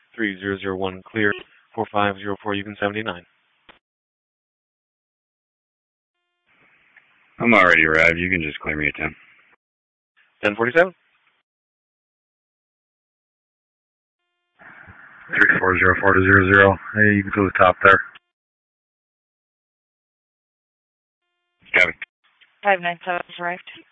3001 clear, 4504 Yukon 79. I'm already arrived. You can just clear me at 10. 1047. 3404 to 00. Hey, you can go to the top there. Copy. 597 arrived.